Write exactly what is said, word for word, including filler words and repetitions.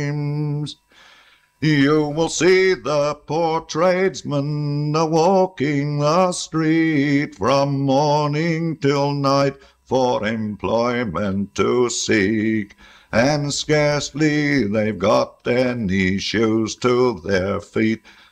You will see the poor tradesmen a-walking the street from morning till night for employment to seek, and scarcely they've got any shoes to their feet.